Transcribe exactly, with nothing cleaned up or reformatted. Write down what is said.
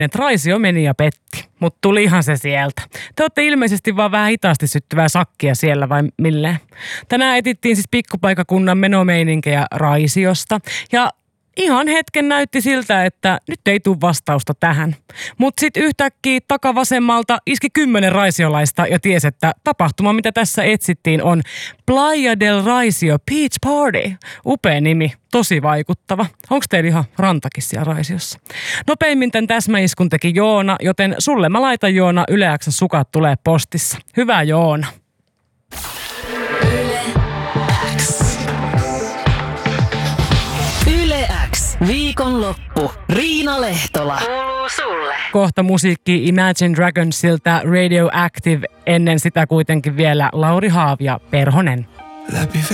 että Raisio meni ja petti, mutta tulihan se sieltä. Te olette ilmeisesti vaan vähän hitaasti syttyvää sakkia siellä vai milleen? Tänään etittiin siis pikkupaikakunnan menomeininkiä Raisiosta ja ihan hetken näytti siltä, että nyt ei tule vastausta tähän. Mutta sitten yhtäkkiä takavasemmalta iski kymmenen raisiolaista ja tiesi, että tapahtuma, mitä tässä etsittiin, on Playa del Raisio Beach Party. Upea nimi, tosi vaikuttava. Onko teillä ihan rantakin siellä Raisiossa? Nopeimmin tämän täsmäiskun teki Joona, joten sulle mä laitan Joona Yle X:n sukat tulee postissa. Hyvä Joona. Viikonloppu. Riina Lehtola. Kuuluu sulle. Kohta musiikki Imagine Dragonsilta Radioactive. Ennen sitä kuitenkin vielä Lauri Haavi ja Perhonen. Läpi